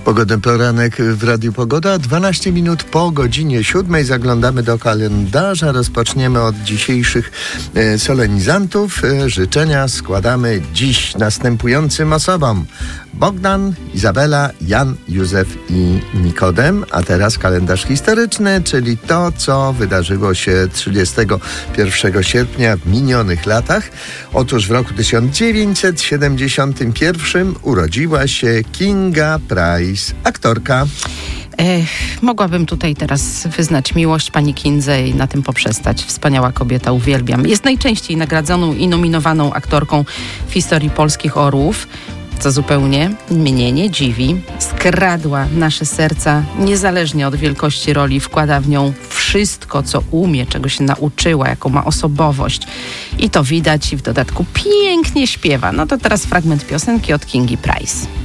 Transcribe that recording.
Pogodny poranek w Radiu Pogoda. 12 minut po godzinie 7 zaglądamy do kalendarza. Rozpoczniemy od dzisiejszych solenizantów. Życzenia składamy dziś następującym osobom: Bogdan, Izabela, Jan, Józef i Nikodem. A teraz kalendarz historyczny, czyli to, co wydarzyło się 31 sierpnia w minionych latach. Otóż w roku 1971 urodziła się Kinga Price, aktorka. Mogłabym tutaj teraz wyznać miłość pani Kindze i na tym poprzestać. Wspaniała kobieta, uwielbiam. Jest najczęściej nagradzaną i nominowaną aktorką w historii polskich orłów, co zupełnie mnie nie dziwi. Skradła nasze serca, niezależnie od wielkości roli, wkłada w nią wszystko, co umie, czego się nauczyła, jaką ma osobowość. I to widać, i w dodatku pięknie śpiewa. No to teraz fragment piosenki od Kingi Price.